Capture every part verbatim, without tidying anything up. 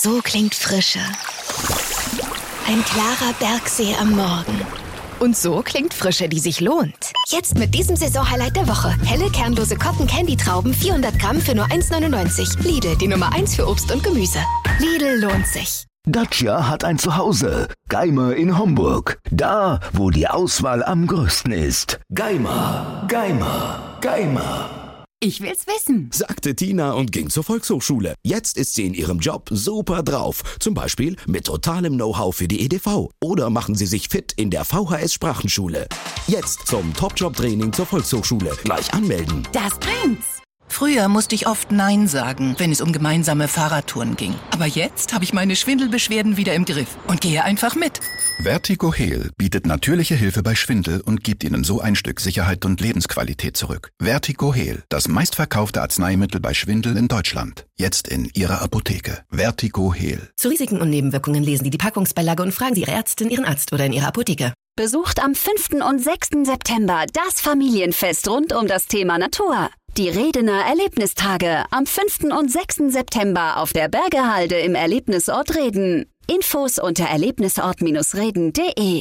So klingt Frische. Ein klarer Bergsee am Morgen. Und so klingt Frische, die sich lohnt. Jetzt mit diesem Saisonhighlight der Woche. Helle, kernlose Cotton-Candy-Trauben, vierhundert Gramm für nur eins neunundneunzig. Lidl, die Nummer eins für Obst und Gemüse. Lidl lohnt sich. Dacia hat ein Zuhause. Geimer in Homburg. Da, wo die Auswahl am größten ist. Geimer, Geimer, Geimer. Ich will's wissen, sagte Tina und ging zur Volkshochschule. Jetzt ist sie in ihrem Job super drauf. Zum Beispiel mit totalem Know-how für die E D V. Oder machen Sie sich fit in der V H S-Sprachenschule. Jetzt zum Top-Job-Training zur Volkshochschule. Gleich anmelden. Das bringt's. Früher musste ich oft Nein sagen, wenn es um gemeinsame Fahrradtouren ging. Aber jetzt habe ich meine Schwindelbeschwerden wieder im Griff und gehe einfach mit. Vertigo Heal bietet natürliche Hilfe bei Schwindel und gibt Ihnen so ein Stück Sicherheit und Lebensqualität zurück. Vertigo Heal, das meistverkaufte Arzneimittel bei Schwindel in Deutschland. Jetzt in Ihrer Apotheke. Vertigo Heal. Zu Risiken und Nebenwirkungen lesen Sie die Packungsbeilage und fragen Sie Ihre Ärztin, Ihren Arzt oder in Ihrer Apotheke. Besucht am fünften und sechsten September das Familienfest rund um das Thema Natur. Die Redener Erlebnistage am fünften und sechsten September auf der Bergehalde im Erlebnisort Reden. Infos unter erlebnisort reden punkt de.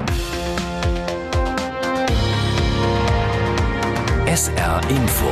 S R Info.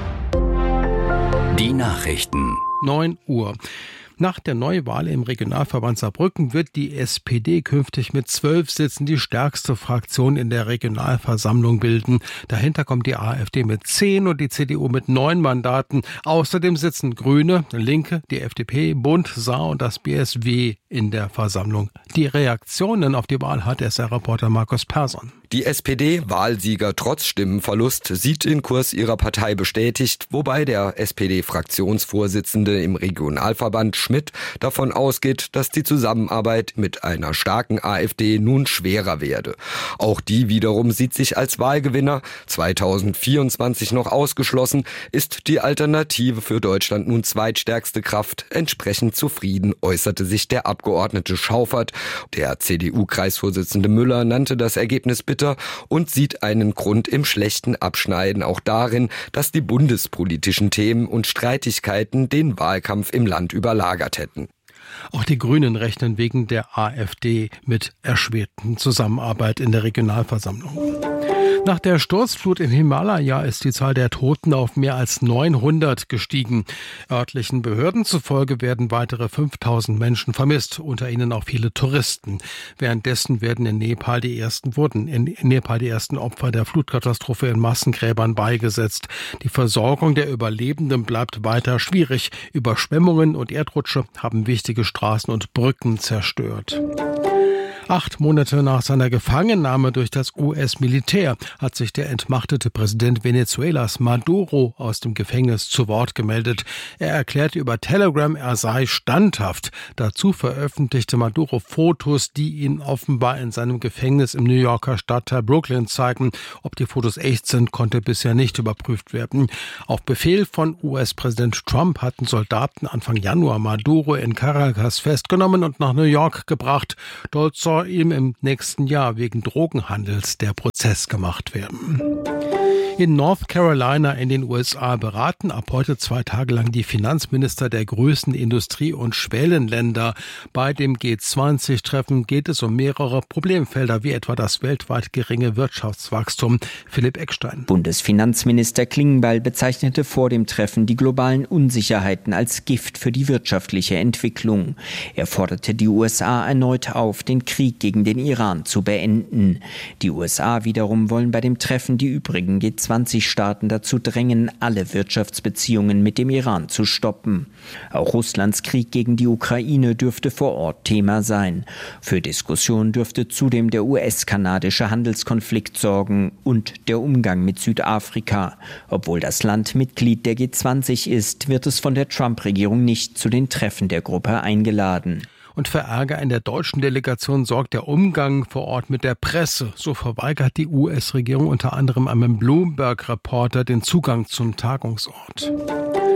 Die Nachrichten. neun Uhr. Nach der Neuwahl im Regionalverband Saarbrücken wird die S P D künftig mit zwölf Sitzen die stärkste Fraktion in der Regionalversammlung bilden. Dahinter kommt die AfD mit zehn und die C D U mit neun Mandaten. Außerdem sitzen Grüne, Linke, die F D P, Bund, Saar und das B S W in der Versammlung. Die Reaktionen auf die Wahl hat S R-Reporter Markus Persson. Die S P D, Wahlsieger trotz Stimmenverlust, sieht den Kurs ihrer Partei bestätigt, wobei der S P D-Fraktionsvorsitzende im Regionalverband Schmidt davon ausgeht, dass die Zusammenarbeit mit einer starken AfD nun schwerer werde. Auch die wiederum sieht sich als Wahlgewinner. zweitausendvierundzwanzig noch ausgeschlossen, ist die Alternative für Deutschland nun zweitstärkste Kraft. Entsprechend zufrieden äußerte sich der Abgeordnete Schauffert. Der C D U-Kreisvorsitzende Müller nannte das Ergebnis bitter und sieht einen Grund im schlechten Abschneiden auch darin, dass die bundespolitischen Themen und Streitigkeiten den Wahlkampf im Land überlagert hätten. Auch die Grünen rechnen wegen der AfD mit erschwerten Zusammenarbeit in der Regionalversammlung. Nach der Sturzflut im Himalaya ist die Zahl der Toten auf mehr als neunhundert gestiegen. Örtlichen Behörden zufolge werden weitere fünftausend Menschen vermisst, unter ihnen auch viele Touristen. Währenddessen werden in Nepal die ersten wurden in Nepal die ersten Opfer der Flutkatastrophe in Massengräbern beigesetzt. Die Versorgung der Überlebenden bleibt weiter schwierig. Überschwemmungen und Erdrutsche haben wichtige Straßen und Brücken zerstört. Acht Monate nach seiner Gefangennahme durch das U S-Militär hat sich der entmachtete Präsident Venezuelas Maduro aus dem Gefängnis zu Wort gemeldet. Er erklärte über Telegram, er sei standhaft. Dazu veröffentlichte Maduro Fotos, die ihn offenbar in seinem Gefängnis im New Yorker Stadtteil Brooklyn zeigen. Ob die Fotos echt sind, konnte bisher nicht überprüft werden. Auf Befehl von U S-Präsident Trump hatten Soldaten Anfang Januar Maduro in Caracas festgenommen und nach New York gebracht. Dort soll ihm im nächsten Jahr wegen Drogenhandels der Prozess gemacht werden. In North Carolina in den U S A beraten ab heute zwei Tage lang die Finanzminister der größten Industrie- und Schwellenländer. Bei dem G zwanzig Treffen geht es um mehrere Problemfelder, wie etwa das weltweit geringe Wirtschaftswachstum. Philipp Eckstein. Bundesfinanzminister Klingbeil bezeichnete vor dem Treffen die globalen Unsicherheiten als Gift für die wirtschaftliche Entwicklung. Er forderte die U S A erneut auf, den Krieg gegen den Iran zu beenden. Die U S A wiederum wollen bei dem Treffen die übrigen G zwanzig Staaten dazu drängen, alle Wirtschaftsbeziehungen mit dem Iran zu stoppen. Auch Russlands Krieg gegen die Ukraine dürfte vor Ort Thema sein. Für Diskussion dürfte zudem der U S-kanadische Handelskonflikt sorgen und der Umgang mit Südafrika. Obwohl das Land Mitglied der G zwanzig ist, wird es von der Trump-Regierung nicht zu den Treffen der Gruppe eingeladen. Und für Ärger in der deutschen Delegation sorgt der Umgang vor Ort mit der Presse. So verweigert die U S-Regierung unter anderem einem Bloomberg-Reporter den Zugang zum Tagungsort.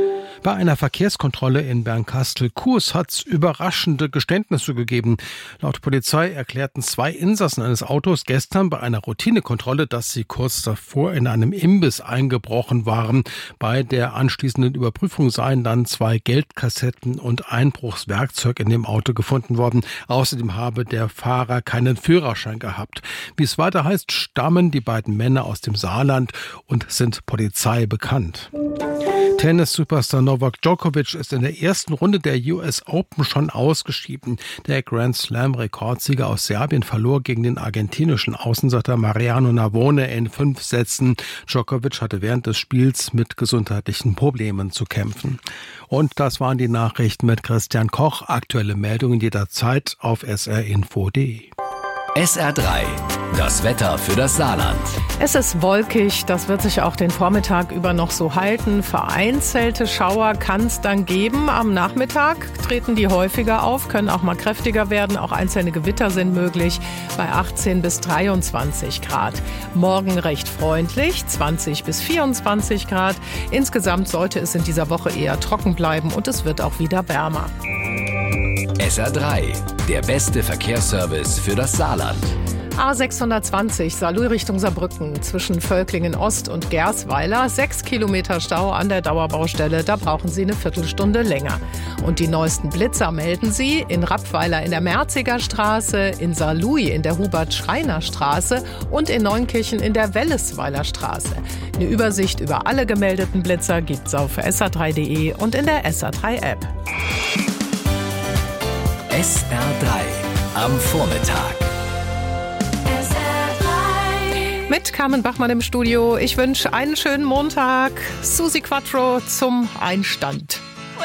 Bei einer Verkehrskontrolle in Bernkastel-Kues hat es überraschende Geständnisse gegeben. Laut Polizei erklärten zwei Insassen eines Autos gestern bei einer Routinekontrolle, dass sie kurz davor in einem Imbiss eingebrochen waren. Bei der anschließenden Überprüfung seien dann zwei Geldkassetten und Einbruchswerkzeug in dem Auto gefunden worden. Außerdem habe der Fahrer keinen Führerschein gehabt. Wie es weiter heißt, stammen die beiden Männer aus dem Saarland und sind Polizei bekannt. Tennis-Superstar Novak Djokovic ist in der ersten Runde der U S Open schon ausgeschieden. Der Grand Slam-Rekordsieger aus Serbien verlor gegen den argentinischen Außenseiter Mariano Navone in fünf Sätzen. Djokovic hatte während des Spiels mit gesundheitlichen Problemen zu kämpfen. Und das waren die Nachrichten mit Christian Koch. Aktuelle Meldungen jederzeit auf s r info punkt d e. S R drei, das Wetter für das Saarland. Es ist wolkig, das wird sich auch den Vormittag über noch so halten. Vereinzelte Schauer kann es dann geben. Am Nachmittag treten die häufiger auf, können auch mal kräftiger werden. Auch einzelne Gewitter sind möglich bei achtzehn bis dreiundzwanzig Grad. Morgen recht freundlich, zwanzig bis vierundzwanzig Grad. Insgesamt sollte es in dieser Woche eher trocken bleiben und es wird auch wieder wärmer. S R drei, der beste Verkehrsservice für das Saarland. A sechshundertzwanzig Saarlouis Richtung Saarbrücken zwischen Völklingen Ost und Gersweiler. Sechs Kilometer Stau an der Dauerbaustelle, da brauchen Sie eine Viertelstunde länger. Und die neuesten Blitzer melden Sie in Rappweiler in der Merziger Straße, in Saarlouis in der Hubert-Schreiner-Straße und in Neunkirchen in der Wellesweiler Straße. Eine Übersicht über alle gemeldeten Blitzer gibt's auf s r drei punkt d e und in der S R drei App. S R drei am Vormittag. Mit Carmen Bachmann im Studio. Ich wünsche einen schönen Montag. Susi Quattro zum Einstand.